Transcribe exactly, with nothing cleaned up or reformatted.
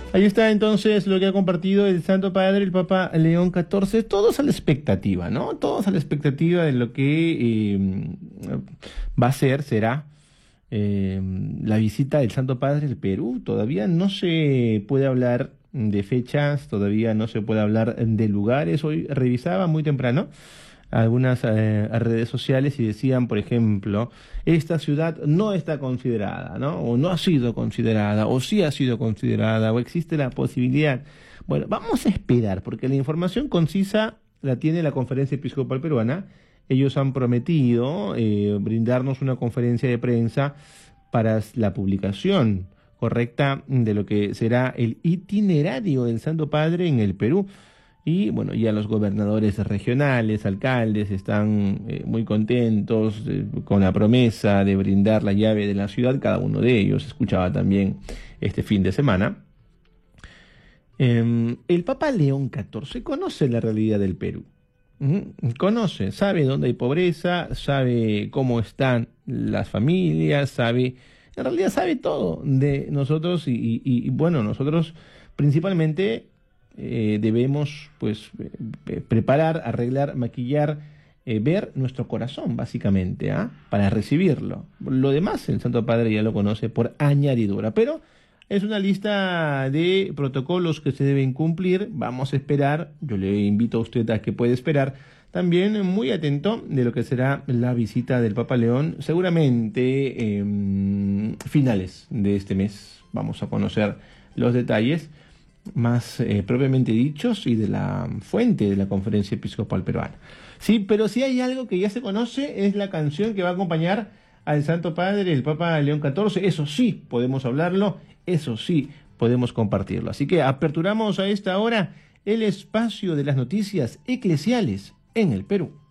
Ahí está entonces lo que ha compartido el Santo Padre, el Papa León catorce, todos a la expectativa, ¿no? Todos a la expectativa de lo que eh, va a ser, será eh, la visita del Santo Padre al Perú. Todavía no se puede hablar de fechas, todavía no se puede hablar de lugares. Hoy revisaba muy temprano algunas eh, redes sociales y decían, por ejemplo, esta ciudad no está considerada, ¿no? O no ha sido considerada, o sí ha sido considerada, o existe la posibilidad. Bueno, vamos a esperar, porque la información concisa la tiene la Conferencia Episcopal Peruana. Ellos han prometido eh, brindarnos una conferencia de prensa para la publicación correcta de lo que será el itinerario del Santo Padre en el Perú. Y bueno, ya los gobernadores regionales, alcaldes, están eh, muy contentos eh, con la promesa de brindar la llave de la ciudad, cada uno de ellos. Escuchaba también este fin de semana. Eh, el Papa León catorce conoce la realidad del Perú. Uh-huh. Conoce, sabe dónde hay pobreza, sabe cómo están las familias, sabe, en realidad sabe todo de nosotros y, y, y bueno, nosotros principalmente Eh, debemos pues eh, preparar, arreglar, maquillar, eh, ver nuestro corazón básicamente, ¿ah? Para recibirlo. Lo demás el Santo Padre ya lo conoce por añadidura, pero es una lista de protocolos que se deben cumplir. Vamos a esperar, yo le invito a usted a que puede esperar, también muy atento de lo que será la visita del Papa León, seguramente eh, finales de este mes vamos a conocer los detalles más eh, propiamente dichos y de la fuente de la Conferencia Episcopal Peruana. Sí, pero si hay algo que ya se conoce, es la canción que va a acompañar al Santo Padre, el Papa León catorce. Eso sí, podemos hablarlo, eso sí, podemos compartirlo. Así que aperturamos a esta hora el espacio de las noticias eclesiales en el Perú.